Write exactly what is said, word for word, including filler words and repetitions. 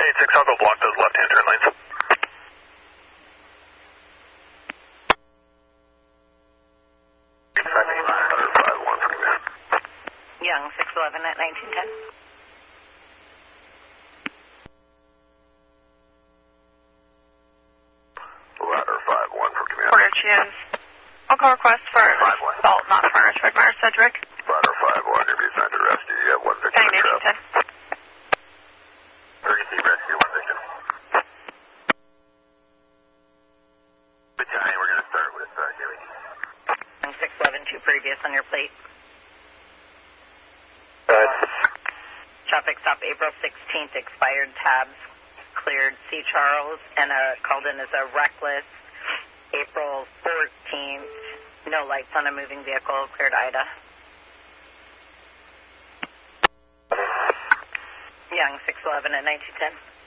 eight six, I'll go block those left-hand turn lanes. Young, six eleven at nineteen ten. Ladder five one for command. Order choose. I'll call request for Salt, not Furnace, Redmire, Sedgwick. Ladder five one, you'll be assigned to rescue. You have one victim in nineteen ten. Emergency rescue, one victim. Battalion, we're going to start with uh, Huey. Young, six eleven, two previous on your plate. Good. Traffic stop April sixteenth, expired tabs, cleared C. Charles, and uh, called in as a reckless. April fourteenth, no lights on a moving vehicle, cleared Ida. Young, six eleven at nineteen ten.